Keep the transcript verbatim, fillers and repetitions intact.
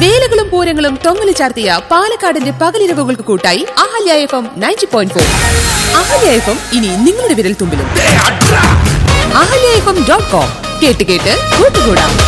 വേലകളും പൂരങ്ങളും തൊങ്ങല് ചാർത്തിയ പാലക്കാടിന്റെ പകലിരവുകൾക്ക് കൂട്ടായി Ahalya F M ninety point four. Ahalya F M ഇനി നിങ്ങളുടെ വിരൽ തുമ്പിലും. Ahalya F M dot com കേട്ട് കേട്ട് കൂട്ടുകൂടാം.